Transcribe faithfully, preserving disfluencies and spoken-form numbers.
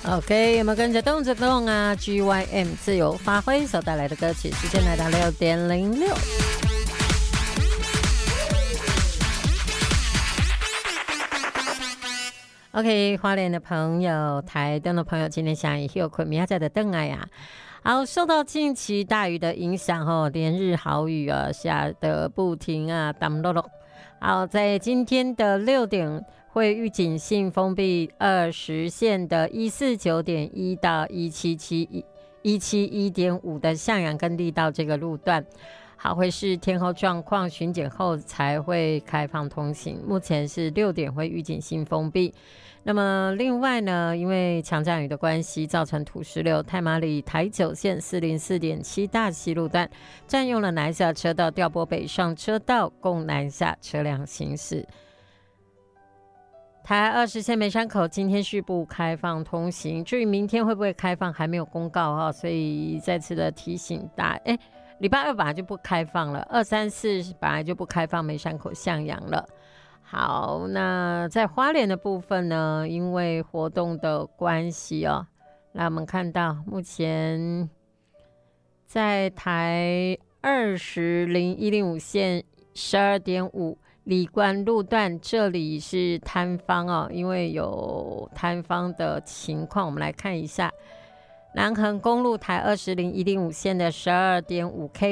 OK， 有没有跟着动着动啊 ？G Y M 自由发挥所带来的歌曲，时间来到六点零六。OK， 花莲的朋友、台东的朋友，今天想也有困，明仔的邓爱呀。好，受到近期大雨的影响哦，连日豪雨啊下的不停啊，当落落。好，在今天的六点。会预警性封闭二十线的一四九点一到一七七一七一点五的向阳跟力道这个路段，好，会是天候状况巡检后才会开放通行。目前是六点会预警性封闭。那么另外呢，因为强降雨的关系，造成土石流，太麻里台九线四零四点七大溪路段占用了南下车道，调拨北上车道供南下车辆行驶。台二十线梅山口今天续不开放通行，至于明天会不会开放还没有公告哈，所以再次的提醒大家，哎，礼拜二本来就不开放了，二三四本来就不开放梅山口向阳了。好，那在花莲的部分呢，因为活动的关系哦，那我们看到目前在台二十零一零五线十二点五。里关路段这里是坍方哦，因为有坍方的情况，我们来看一下南横公路台二十零一零五线的十二点五 K